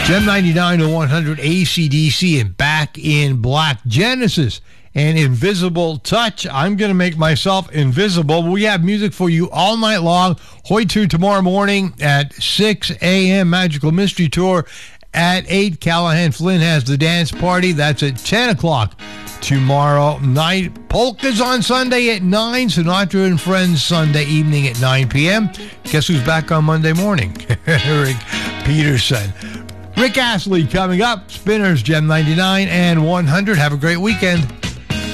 Gem 99 to 100 AC/DC and Back in Black. Genesis and Invisible Touch. I'm going to make myself invisible. We have music for you all night long. Hoy through tomorrow morning at 6 a.m. Magical Mystery Tour. At 8, Callahan Flynn has the dance party. That's at 10 o'clock tomorrow night. Polkas on Sunday at 9. Sinatra and Friends Sunday evening at 9 p.m. Guess who's back on Monday morning? Eric Peterson. Rick Astley coming up. Spinners, Gem 99 and 100. Have a great weekend.